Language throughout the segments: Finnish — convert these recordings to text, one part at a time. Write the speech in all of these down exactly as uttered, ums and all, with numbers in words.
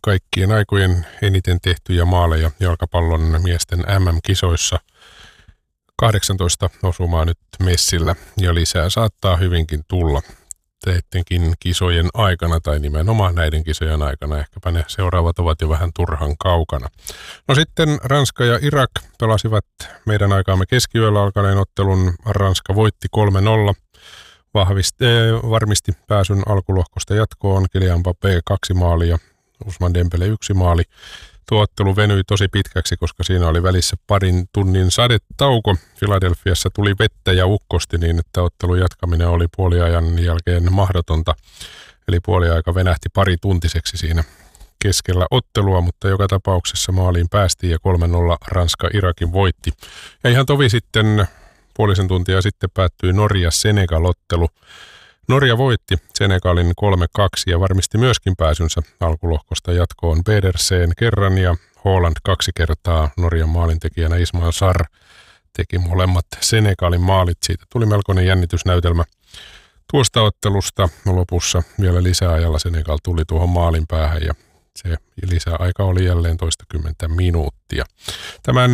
kaikkien aikojen eniten tehtyjä maaleja jalkapallon miesten M M-kisoissa. kahdeksantoista osumaa nyt Messillä ja lisää saattaa hyvinkin tulla. Teettenkin kisojen aikana tai nimenomaan näiden kisojen aikana. Ehkäpä ne seuraavat ovat jo vähän turhan kaukana. No sitten Ranska ja Irak pelasivat meidän aikaamme keskiyöllä alkaneen ottelun. Ranska voitti kolme nolla. Vahvisti, äh, varmisti pääsyn alkulohkosta jatkoon. Kylian Mbappé kaksi maalia, Ousmane Dembele yksi maali. Tuo ottelu venyi tosi pitkäksi, koska siinä oli välissä parin tunnin sadetauko. Filadelfiassa tuli vettä ja ukkosti niin, että ottelun jatkaminen oli puoliajan jälkeen mahdotonta. Eli puoliaika venähti pari tuntiseksi siinä keskellä ottelua, mutta joka tapauksessa maaliin päästiin ja kolme nolla Ranska Irakin voitti. Ja ihan tovi sitten puolisen tuntia sitten päättyi Norja-Senegal-ottelu. Norja voitti Senegalin kolme kaksi ja varmisti myöskin pääsynsä alkulohkosta jatkoon. Pedersen kerran ja Haaland kaksi kertaa. Norjan maalintekijänä Ismail Sarr teki molemmat Senegalin maalit. Siitä tuli melkoinen jännitysnäytelmä tuosta ottelusta. Lopussa vielä lisäajalla Senegal tuli tuohon maalin päähän ja se lisäaika oli jälleen toistakymmentä minuuttia. Tämän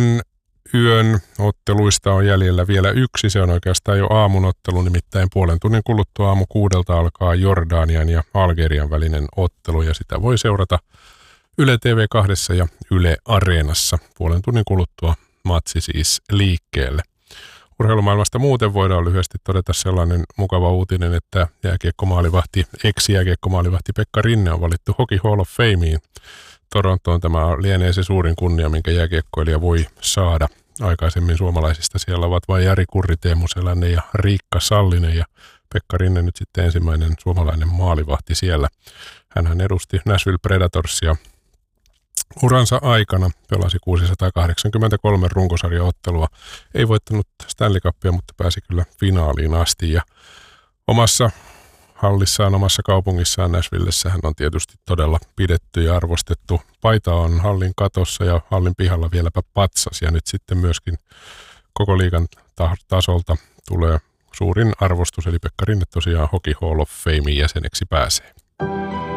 yön otteluista on jäljellä vielä yksi, se on oikeastaan jo aamun ottelu, nimittäin puolen tunnin kuluttua aamu kuudelta alkaa Jordanian ja Algerian välinen ottelu ja sitä voi seurata Yle T V kaksi ja Yle Areenassa. Puolen tunnin kuluttua matsi siis liikkeelle. Urheilumaailmasta muuten voidaan lyhyesti todeta sellainen mukava uutinen, että jääkiekkomaalivahti, ex-jääkiekkomaalivahti Pekka Rinne on valittu Hockey Hall of Fameen. Torontoon tämä lienee se suurin kunnia, minkä jääkiekkoilija voi saada. Aikaisemmin suomalaisista siellä ovat vain Jari Kurri, Teemu Selänne ja Riikka Sallinen ja Pekka Rinne nyt sitten ensimmäinen suomalainen maalivahti siellä. Hänhän edusti Nashville Predatorsia uransa aikana, pelasi kuusisataakahdeksankymmentäkolme runkosarjaottelua. Ei voittanut Stanley Cupia, mutta pääsi kyllä finaaliin asti ja omassa hallissaan, omassa kaupungissaan Nashvillessä hän on tietysti todella pidetty ja arvostettu. Paita on hallin katossa ja hallin pihalla vieläpä patsas ja nyt sitten myöskin koko liigan tasolta tulee suurin arvostus, eli Pekka Rinne tosiaan Hockey Hall of Famein jäseneksi pääsee.